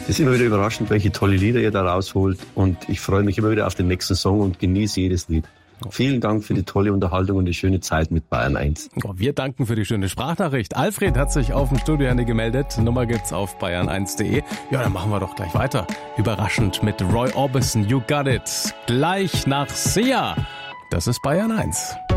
Es ist immer wieder überraschend, welche tolle Lieder ihr da rausholt. Und ich freue mich immer wieder auf den nächsten Song und genieße jedes Lied. Vielen Dank für die tolle Unterhaltung und die schöne Zeit mit Bayern 1. Wir danken für die schöne Sprachnachricht. Alfred hat sich auf dem Studiohandy gemeldet. Nummer gibt's auf bayern1.de. Ja, dann machen wir doch gleich weiter. Überraschend mit Roy Orbison, You Got It. Gleich nach Sia. Das ist Bayern 1.